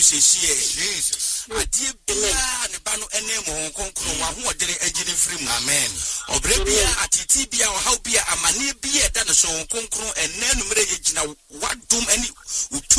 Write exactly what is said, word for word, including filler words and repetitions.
sesiye Jesus adie bia ne ba no ene mo konkro wa ho odere agine firi mu amen obre bia atiti bia o haw bia amane bia da no so konkro ene numere ye gina wadom ani